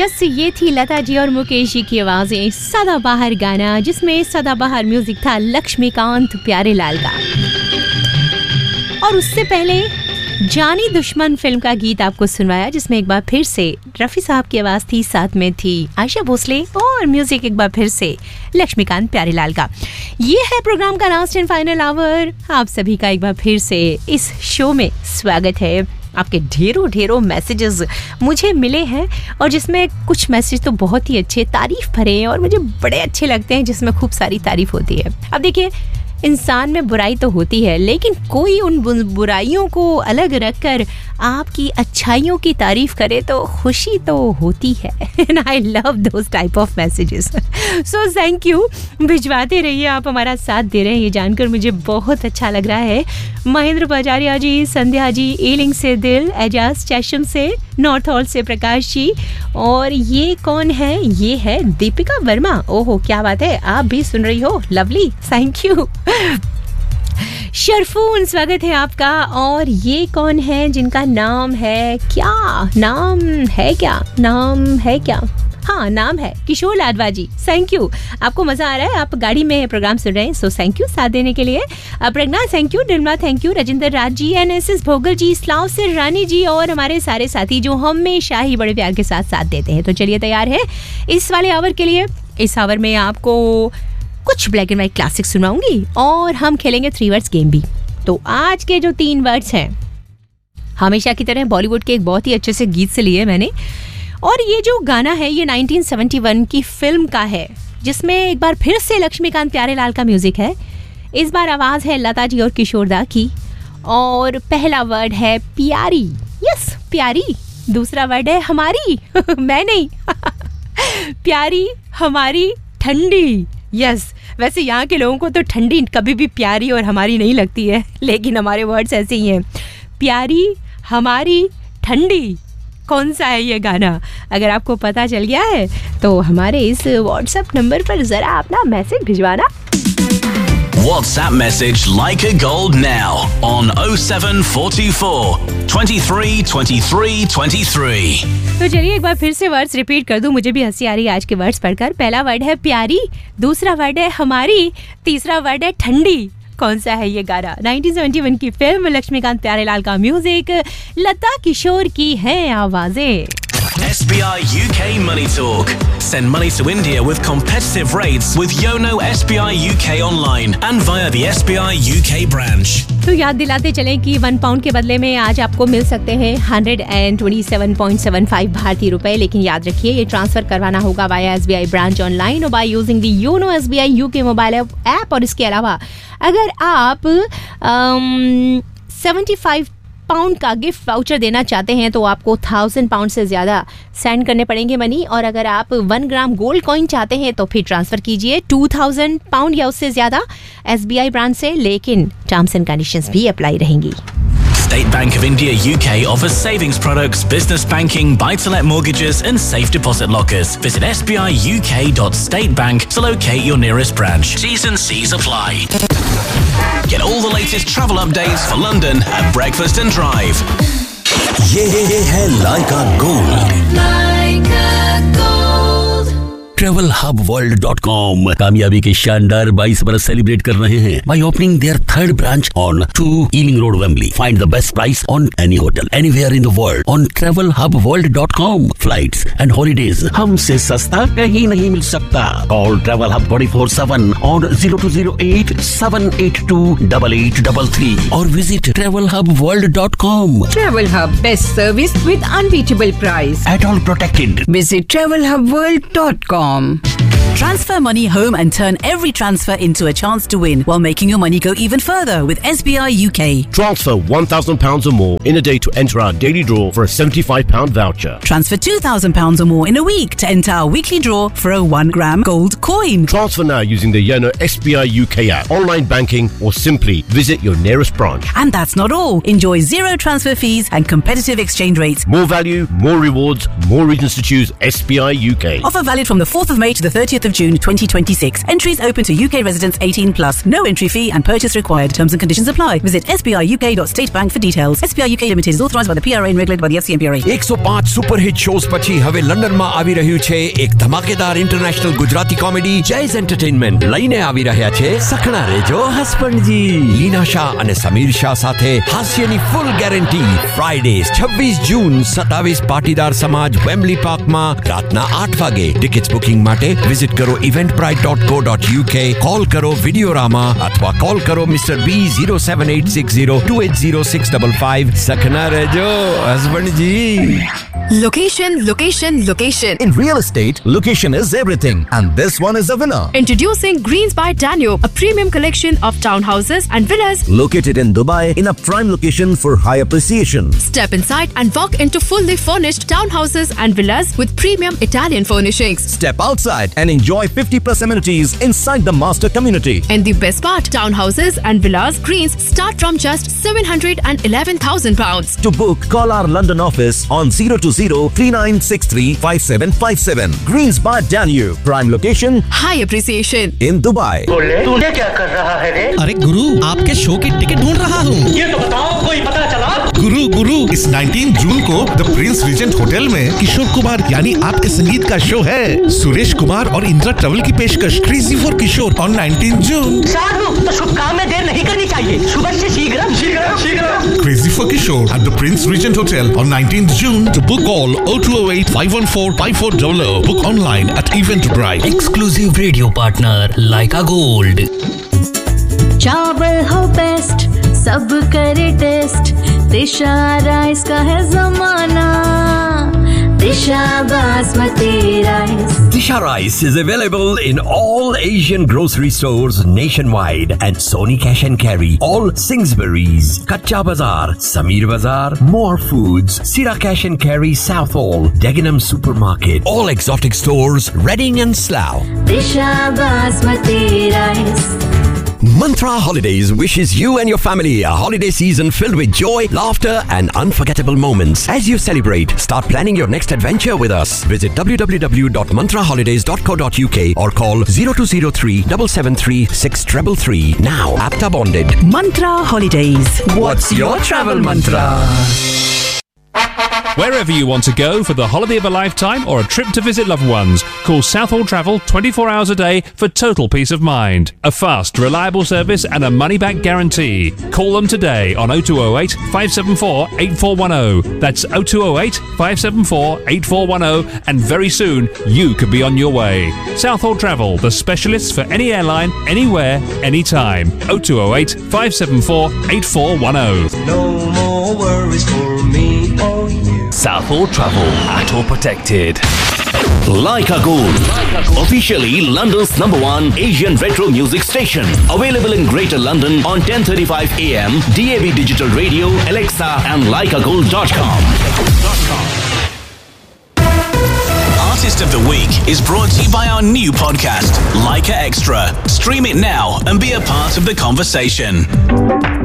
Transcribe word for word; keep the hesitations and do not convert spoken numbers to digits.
Yes, ये थी लता जी और मुकेश जी की आवाजें, सदाबहार गाना जिसमें सदाबहार म्यूजिक था लक्ष्मीकांत प्यारेलाल का। और उससे पहले जानी दुश्मन फिल्म का गीत आपको सुनवाया, जिसमें एक बार फिर से रफी साहब की आवाज थी, साथ में थी आयशा भोसले और म्यूजिक एक बार फिर से लक्ष्मीकांत प्यारेलाल का। ये है प्रोग्राम का लास्ट एंड फाइनल आवर। आप सभी का एक बार फिर से इस शो में स्वागत है। आपके ढेरों ढेरों मैसेजेस मुझे मिले हैं और जिसमें कुछ मैसेज तो बहुत ही अच्छे, तारीफ भरे हैं और मुझे बड़े अच्छे लगते हैं, जिसमें खूब सारी तारीफ होती है। अब देखिए, इंसान में बुराई तो होती है, लेकिन कोई उन बुराइयों को अलग रखकर आपकी अच्छाइयों की तारीफ करे तो खुशी तो होती है। And I love those type of messages, so thank you. भिजवाते रहिए, आप हमारा साथ दे रहे हैं, ये जानकर मुझे बहुत अच्छा लग रहा है। महेंद्र बजारिया जी, संध्या जी, एलिंग से दिल, एजाज चैशम से, नॉर्थ हॉल से प्रकाश जी, और ये कौन है? ये है दीपिका वर्मा। ओहो, क्या बात है, आप भी सुन रही हो, लवली, थैंक यू। शरफून, स्वागत है आपका। और ये कौन है जिनका नाम है क्या? नाम है क्या? नाम है क्या? हाँ, नाम है किशोर लाडवा जी। थैंक यू, आपको मजा आ रहा है, आप गाड़ी में प्रोग्राम सुन रहे हैं, सो थैंक यू साथ देने के लिए। प्रज्ञा thank you, Nirmala thank you, Rajendra Raj ji, N S S भोगल जी, इस्लाम से रानी जी और हमारे सारे साथी जो हमेशा ही बड़े प्यार के साथ साथ देते हैं। तो चलिए, तैयार है इस वाले आवर के लिए। इस आवर में आपको कुछ ब्लैक एंड व्हाइट क्लासिक सुनाऊंगी और हम खेलेंगे थ्री वर्ड्स गेम भी। तो आज के जो तीन वर्ड्स हैं, हमेशा की तरह बॉलीवुड के एक बहुत ही अच्छे से गीत से लिए मैंने, और ये जो गाना है ये नाइनटीन सेवेंटी वन की फिल्म का है, जिसमें एक बार फिर से लक्ष्मीकांत प्यारेलाल का म्यूजिक है। इस बार आवाज है लता जी और किशोर दा की, और पहला वर्ड है प्यारी। यस, प्यारी। दूसरा वर्ड है हमारी मैं नहीं प्यारी, हमारी, ठंडी। यस yes, वैसे यहाँ के लोगों को तो ठंडी कभी भी प्यारी और हमारी नहीं लगती है, लेकिन हमारे वर्ड्स ऐसे ही हैं, प्यारी, हमारी, ठंडी। कौन सा है ये गाना? अगर आपको पता चल गया है तो हमारे इस व्हाट्सएप नंबर पर जरा अपना मैसेज भिजवाना। WhatsApp message like a gold now on oh seven four two four, twenty-three twenty-three twenty-three। तो चलिए एक बार फिर से वर्ड्स रिपीट कर दूं, मुझे भी हंसी आ रही है आज के वर्ड्स पढ़कर। पहला वर्ड है प्यारी, दूसरा वर्ड है हमारी, तीसरा वर्ड है ठंडी। कौन सा है ये गाना? नाइनटीन सेवेंटी वन की फिल्म, लक्ष्मीकांत प्यारेलाल का म्यूजिक, लता किशोर की है आवाजें। S B I U K Money Talk. Send money to India with competitive rates with Yono S B I U K online and via the S B I U K branch. तो याद दिलाते चलें कि one pound के बदले में आज आपको मिल सकते हैं one hundred twenty-seven point seven five भारतीय रुपए, लेकिन याद रखिए ये ट्रांसफर करवाना होगा via S B I branch online और by using the YONO S B I U K mobile app. और इसके अलावा अगर आप सेवेंटी फाइव पाउंड का गिफ्ट वाउचर देना चाहते हैं तो आपको थाउजेंड पाउंड से ज़्यादा सेंड करने पड़ेंगे मनी, और अगर आप वन ग्राम गोल्ड कॉइन चाहते हैं तो फिर ट्रांसफ़र कीजिए टू थाउजेंड पाउंड या उससे ज़्यादा S B I ब्रांच से, लेकिन टर्म्स एंड कंडीशंस भी अप्लाई रहेंगी। State Bank of India U K offers savings products, business banking, buy-to-let mortgages and safe deposit lockers. Visit s b i u k dot state bank to locate your nearest branch. T's and C's apply. Get all the latest travel updates for London at Breakfast and Drive. ये है लाइका gold. लाइका gold. Travel hub world dot com कामयाबी के शानदार बाईस बरस celebrate कर रहे हैं by opening their third branch on two Ealing Road, Wembley. Find the best price on any hotel anywhere in the world on travel hub world dot com. Flights and holidays हमसे सस्ता कहीं नहीं मिल सकता। Call Travel Hub twenty-four seven on zero two zero eight seven eight two eight eight three three or visit travel hub world dot com. Travel Hub, best service with unbeatable price. At all protected. Visit travel hub world dot com. Transfer money home and turn every transfer into a chance to win while making your money go even further with S B I U K. Transfer one thousand pounds or more in a day to enter our daily draw for a seventy-five pound voucher. Transfer two thousand pounds or more in a week to enter our weekly draw for a one gram gold coin. Transfer now using the Yono S B I U K app, online banking, or simply visit your nearest branch. And that's not all. Enjoy zero transfer fees and competitive exchange rates. More value, more rewards, more reasons to choose S B I U K. Offer valid from the fourth of May to the thirtieth thirtieth of June twenty twenty-six. Entries open to U K residents eighteen plus. No entry fee and purchase required. Terms and conditions apply. Visit s b i u k dot state bank for details. S B I U K Limited is authorized by the P R A and regulated by the F C M P R A. one oh five superhit shows પછી હવે લંડનમાં આવી રહ્યું છે એક ધમાકેદાર international Gujarati comedy જૈઝ entertainment લઈને આવી રહ્યા છે સખણા રેજો હસબન્ડજી લીના શાહ અને સમીર શાહ સાથે હાસ્યની ફૂલ ગેરંટી ફ્રાઇડે છવ્વીસ જૂન સત્તાવીસ પાટીદાર સમાજ વેમ્બલી પાર્કમાં રાતના આઠ વાગે ટિકિટ્સ બુકિંગ માટે વિઝિટ કરો eventbrite dot co dot u k call કરો વિડિયોરામા અથવા કોલ કરો mister B zero seven eight six zero two eight zero six five five સખણા રેજો હસબન્ડજી. Location, location, location. In real estate, location is everything, and this one is a winner. Introducing Greens by Daniel, a premium collection of townhouses and villas located in Dubai in a prime location for high appreciation. Step inside and walk into fully furnished townhouses and villas with premium Italian furnishings. Step outside and enjoy fifty plus amenities inside the master community. And the best part, townhouses and villas Greens start from just seven hundred eleven thousand pounds. To book, call our London office on zero two zero three nine six three five seven five seven. Greens by Danube, prime location, high appreciation in Dubai. तूने क्या कर रहा है रे? अरे गुरु, आपके show की ticket ढूंढ रहा हूँ. ये तो बताओ, कोई पता चला? गुरु गुरु इस उन्नीस जून को द प्रिंस रिजेंट होटल में किशोर कुमार यानी आपके संगीत का शो है. सुरेश कुमार और इंदिरा ट्रेवल की पेशकश क्रेजी फॉर किशोर ऑन उन्नीस जून. साधु तो शुभ काम में देर नहीं करनी चाहिए. सुबह से शीघ्र शीघ्र शीघ्र. Crazy for Kishore at the Prince Regent Hotel on nineteenth June. To book call oh two oh eight five one four five four zero zero. Book online at Eventbrite. Exclusive radio partner Leica Gold. चावल हो best सब करे test दिशा rice का है जमाना दिशा basmati rice. Disha Rice is available in all Asian grocery stores nationwide and Sony Cash and Carry, all Singsbury's, Kacha Bazaar, Samir Bazaar, More Foods, Sira Cash and Carry, Southall, Dagenham Supermarket, all exotic stores, Reading and Slough. Disha Basmati Rice. Mantra Holidays wishes you and your family a holiday season filled with joy, laughter and unforgettable moments. As you celebrate, start planning your next adventure with us. Visit w w w dot mantra holidays dot co dot u k or call zero two zero three seven seven three six three three. Now, APTA bonded. Mantra Holidays. What's your travel mantra? Wherever you want to go for the holiday of a lifetime or a trip to visit loved ones, call Southall Travel twenty-four hours a day for total peace of mind. A fast, reliable service and a money-back guarantee. Call them today on oh two oh eight five seven four eight four one oh. That's oh two oh eight five seven four eight four one oh, and very soon you could be on your way. Southall Travel, the specialists for any airline, anywhere, anytime. oh two oh eight five seven four eight four one oh. No more worries for me or you. Southall Travel, Auto Protected. Leica Gold, officially London's number one Asian retro music station. Available in Greater London on ten thirty-five a m, D A B Digital Radio, Alexa and leica gold dot com. Artist of the Week is brought to you by our new podcast, Leica Extra. Stream it now and be a part of the conversation.